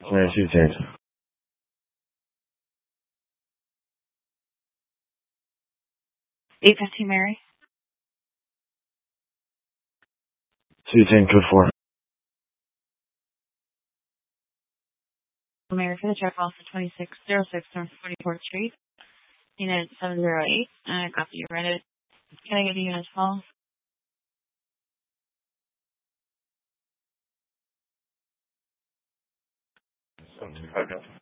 Mary, 210. 815 Mary. 210, code 4. Mary for the check off 2606 North 44th Street, unit 708. I got that you rented. Can I get the unit's call? 725.